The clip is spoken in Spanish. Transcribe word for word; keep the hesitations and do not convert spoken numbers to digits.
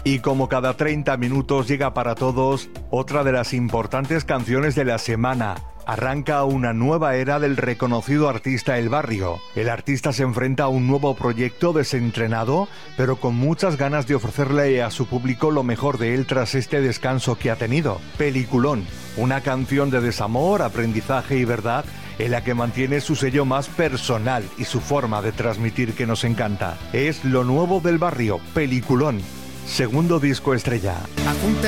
Y como cada treinta minutos llega para todos otra de las importantes canciones de la semana. Arranca una nueva era del reconocido artista El Barrio. El artista se enfrenta a un nuevo proyecto desentrenado, pero con muchas ganas de ofrecerle a su público lo mejor de él tras este descanso que ha tenido. Peliculón, una canción de desamor, aprendizaje y verdad, en la que mantiene su sello más personal y su forma de transmitir que nos encanta. Es lo nuevo del Barrio, Peliculón, segundo disco estrella.